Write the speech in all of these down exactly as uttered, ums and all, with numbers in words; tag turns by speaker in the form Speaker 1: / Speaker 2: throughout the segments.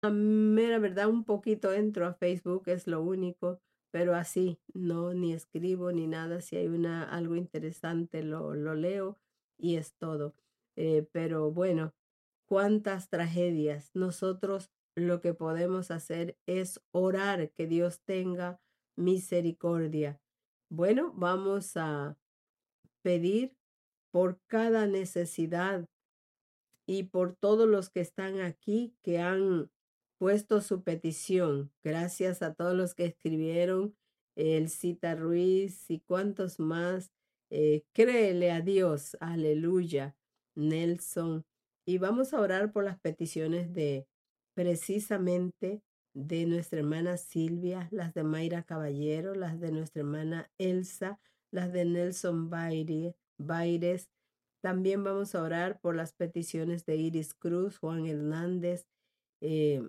Speaker 1: A mera verdad, un poquito entro a Facebook, es lo único, pero así, no, ni escribo ni nada. Si hay una, algo interesante, lo, lo leo y es todo. Eh, pero bueno, cuántas tragedias. Nosotros lo que podemos hacer es orar que Dios tenga misericordia. Bueno, vamos a pedir por cada necesidad y por todos los que están aquí que han puesto su petición. Gracias a todos los que escribieron, Elcita Ruiz y cuantos más. Eh, créele a Dios, aleluya, Nelson. Y vamos a orar por las peticiones de precisamente de nuestra hermana Silvia, las de Mayra Caballero, las de nuestra hermana Elsa, las de Nelson Baire, Baires. También vamos a orar por las peticiones de Iris Cruz, Juan Hernández. eh,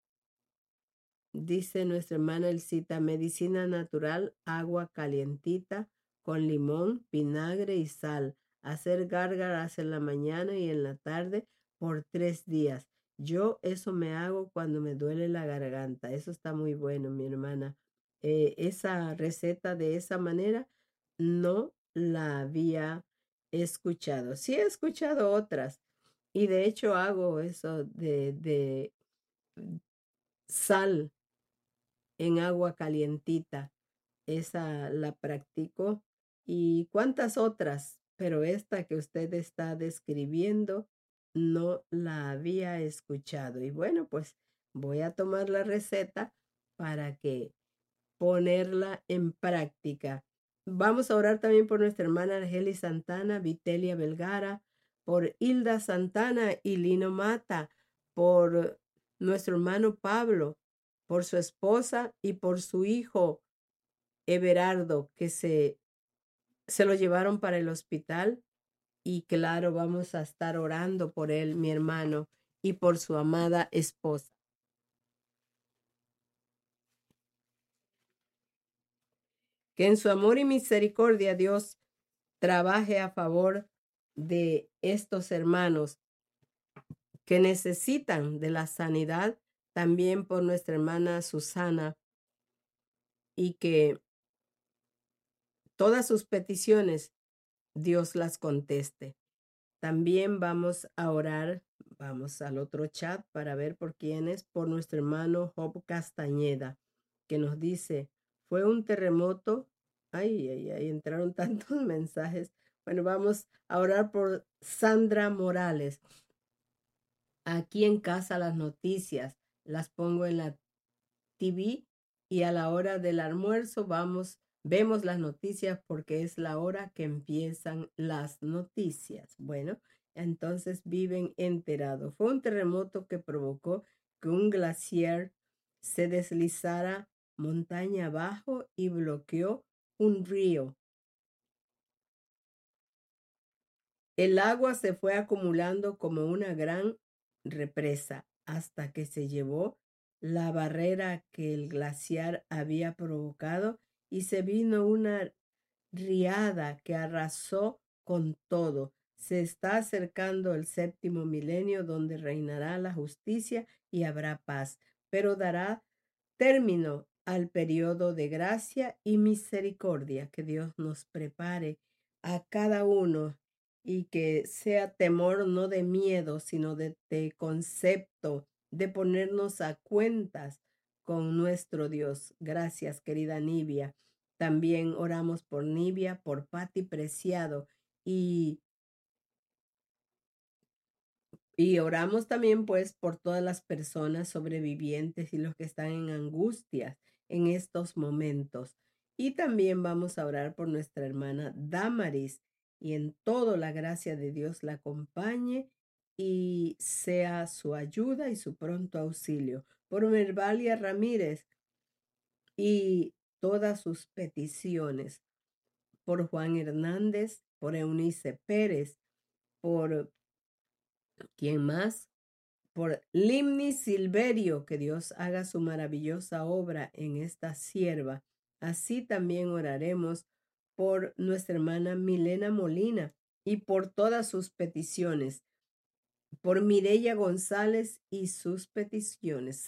Speaker 1: dice nuestra hermana Elcita, medicina natural, agua calientita con limón, vinagre y sal. Hacer gárgaras en la mañana y en la tarde por tres días. Yo eso me hago cuando me duele la garganta. Eso está muy bueno, mi hermana. Eh, esa receta de esa manera no la había escuchado. Sí he escuchado otras y de hecho hago eso de, de sal en agua calientita. Esa la practico y cuántas otras, pero esta que usted está describiendo no la había escuchado. Y bueno, pues voy a tomar la receta para que ponerla en práctica. Vamos a orar también por nuestra hermana Argeli Santana, Vitelia Belgara, por Hilda Santana y Lino Mata, por nuestro hermano Pablo, por su esposa y por su hijo Everardo, que se, se lo llevaron para el hospital. Y claro, vamos a estar orando por él, mi hermano, y por su amada esposa. Que en su amor y misericordia Dios trabaje a favor de estos hermanos que necesitan de la sanidad, también por nuestra hermana Susana, y que todas sus peticiones Dios las conteste. También vamos a orar, vamos al otro chat para ver por quiénes, por nuestro hermano Job Castañeda, que nos dice, fue un terremoto. Ay, ay, ay, entraron tantos mensajes. Bueno, vamos a orar por Sandra Morales. Aquí en casa las noticias las pongo en la T V y a la hora del almuerzo vamos, vemos las noticias porque es la hora que empiezan las noticias. Bueno, entonces viven enterados. Fue un terremoto que provocó que un glaciar se deslizara montaña abajo y bloqueó un río. El agua se fue acumulando como una gran represa hasta que se llevó la barrera que el glaciar había provocado y se vino una riada que arrasó con todo. Se está acercando el séptimo milenio donde reinará la justicia y habrá paz, pero dará término al periodo de gracia y misericordia. Que Dios nos prepare a cada uno y que sea temor no de miedo, sino de, de concepto, de ponernos a cuentas con nuestro Dios. Gracias, querida Nibia. También oramos por Nibia, por Pati Preciado y y oramos también pues por todas las personas sobrevivientes y los que están en angustias en estos momentos. Y también vamos a orar por nuestra hermana Damaris y en todo la gracia de Dios la acompañe y sea su ayuda y su pronto auxilio. Por Mervalia Ramírez y todas sus peticiones. Por Juan Hernández, por Eunice Pérez, por ¿quién más? Por Limni Silverio, que Dios haga su maravillosa obra en esta sierva. Así también oraremos por nuestra hermana Milena Molina y por todas sus peticiones. por Mireya González y sus peticiones.